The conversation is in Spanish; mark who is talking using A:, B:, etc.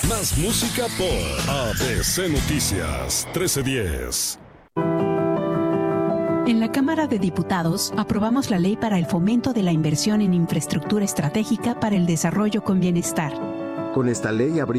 A: Más música por ABC Noticias 1310.
B: En la Cámara de Diputados aprobamos la ley para el fomento de la inversión en infraestructura estratégica para el desarrollo con bienestar.
C: Con esta ley abrimos